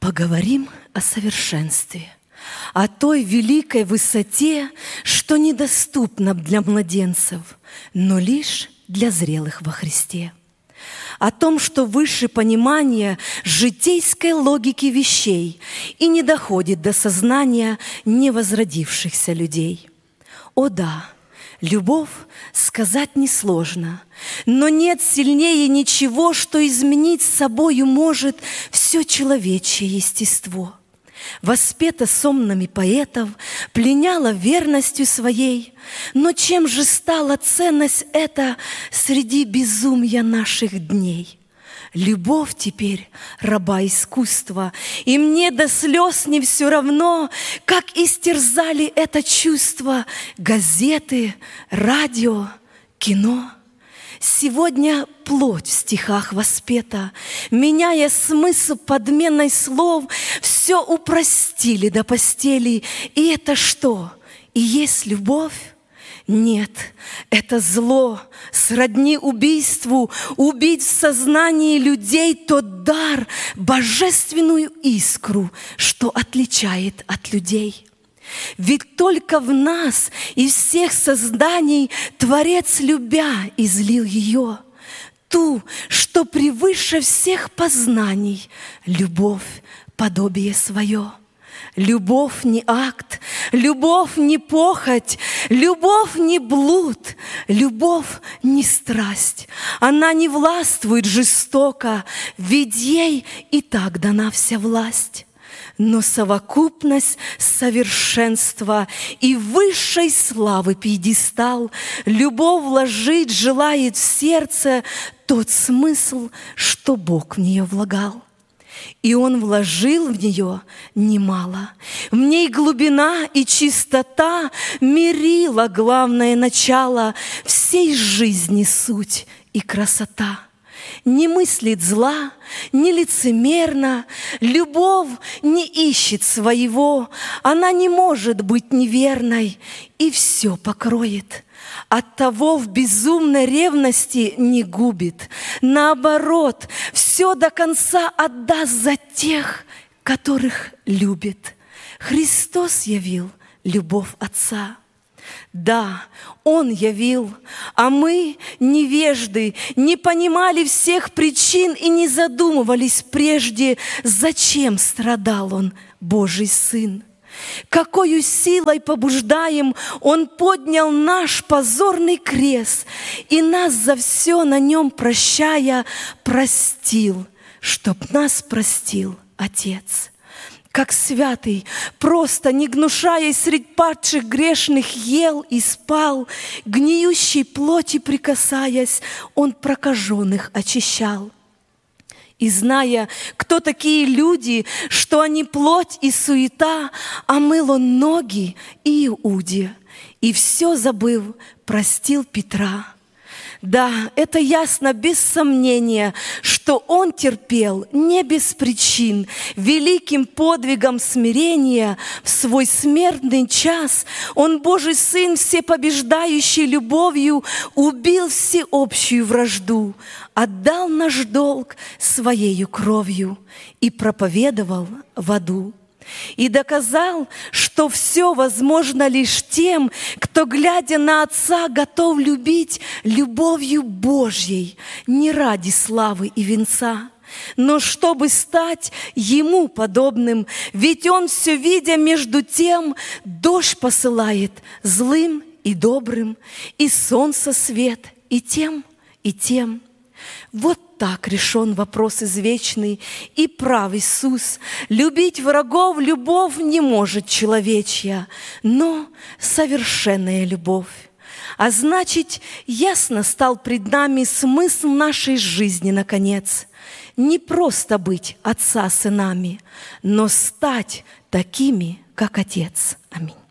Поговорим о совершенстве, о той великой высоте, что недоступна для младенцев, но лишь для зрелых во Христе. О том, что выше понимания житейской логики вещей и не доходит до сознания невозродившихся людей. О да, любовь сказать несложно, но нет сильнее ничего, что изменить собою может все человечье естество. Воспета сонмами поэтов, пленяла верностью своей, но чем же стала ценность эта среди безумья наших дней? Любовь теперь раба искусства, и мне до слез не все равно, как истерзали это чувство газеты, радио, кино. Сегодня плоть в стихах воспета, меняя смысл подменой слов, все упростили до постели. И это что? И есть любовь? Нет, это зло, сродни убийству, убить в сознании людей тот дар, божественную искру, что отличает от людей. Ведь только в нас из всех созданий Творец, любя, излил ее, ту, что превыше всех познаний, любовь, подобие свое. Любовь не акт, любовь не похоть, любовь не блуд, любовь не страсть. Она не властвует жестоко, ведь ей и так дана вся власть. Но совокупность совершенства и высшей славы пьедестал любовь вложить желает в сердце тот смысл, что Бог в нее влагал. И Он вложил в нее немало. В ней глубина и чистота мерила главное начало всей жизни суть и красота. Не мыслит зла, не лицемерно, любовь не ищет своего, она не может быть неверной и все покроет. Оттого в безумной ревности не губит, наоборот, все до конца отдаст за тех, которых любит. Христос явил любовь Отца. Да, Он явил, а мы, невежды, не понимали всех причин и не задумывались прежде, зачем страдал Он, Божий Сын. Какою силой побуждаем, Он поднял наш позорный крест и нас за все на нем прощая простил, чтоб нас простил Отец. Как святый, просто не гнушаясь средь падших грешных, ел и спал, гниющей плоти прикасаясь, Он прокаженных очищал. И зная, кто такие люди, что они плоть и суета, омыл Он ноги и Иуде, и все забыв, простил Петра. Да, это ясно без сомнения, что Он терпел не без причин, великим подвигом смирения в свой смертный час Он, Божий Сын, всепобеждающий любовью, убил всеобщую вражду, отдал наш долг Своею кровью и проповедовал в аду. И доказал, что все возможно лишь тем, кто, глядя на Отца, готов любить любовью Божьей, не ради славы и венца, но чтобы стать Ему подобным, ведь Он, все видя между тем, дождь посылает злым и добрым, и солнце свет и тем, и тем. Вот так решен вопрос извечный, и прав Иисус. Любить врагов любовь не может человечья, но совершенная любовь. А значит, ясно стал пред нами смысл нашей жизни наконец. Не просто быть Отца сынами, но стать такими, как Отец. Аминь.